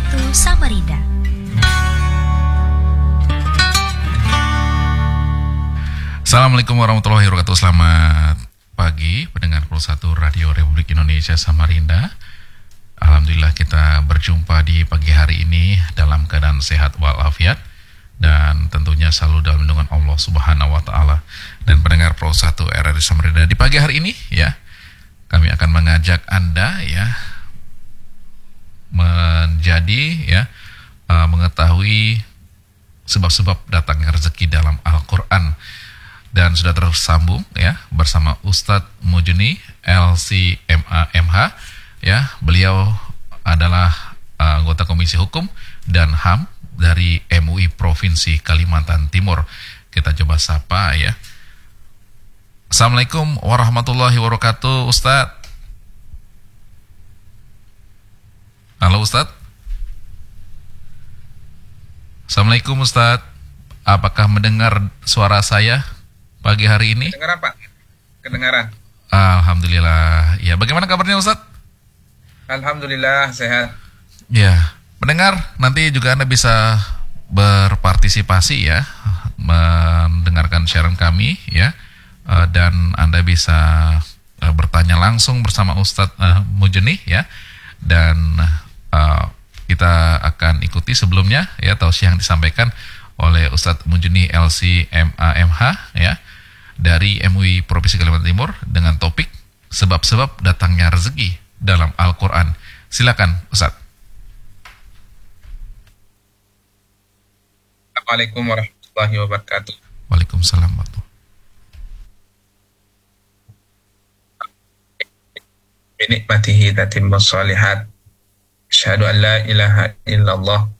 Samarinda. Assalamualaikum warahmatullahi wabarakatuh. Selamat pagi pendengar 1 Radio Republik Indonesia Samarinda. Alhamdulillah kita berjumpa di pagi hari ini dalam keadaan sehat walafiat dan tentunya selalu dalam lindungan Allah Subhanahu wa taala. Dan pendengar Pro 1 RRI Samarinda, di pagi hari ini ya, kami akan mengajak Anda ya mengetahui sebab-sebab datangnya rezeki dalam Al-Qur'an. Dan sudah tersambung ya bersama Ustadz Mujni LC-MA-MH ya. Beliau adalah anggota Komisi Hukum dan HAM dari MUI Provinsi Kalimantan Timur. Kita coba sapa ya. Assalamualaikum warahmatullahi wabarakatuh, Ustadz. Halo Ustadz. Assalamualaikum Ustadz. Apakah mendengar suara saya pagi hari ini? Kedengaran Pak? Kedengaran. Alhamdulillah. Ya, bagaimana kabarnya Ustadz? Alhamdulillah sehat. Ya, pendengar, nanti juga Anda bisa berpartisipasi ya, mendengarkan siaran kami ya, dan Anda bisa bertanya langsung bersama Ustadz Mujni ya, dan kita akan ikuti sebelumnya ya tausiah yang disampaikan oleh Ustadz Mujni LC-MA-MH ya dari MUI Provinsi Kalimantan Timur dengan topik sebab-sebab datangnya rezeki dalam Al-Quran. Silakan Ustadz. Assalamualaikum warahmatullahi wabarakatuh. Waalaikumsalam warahmatullahi. Binikmatihi tatimmus shalihat. Asyhadu an la ilaha illallah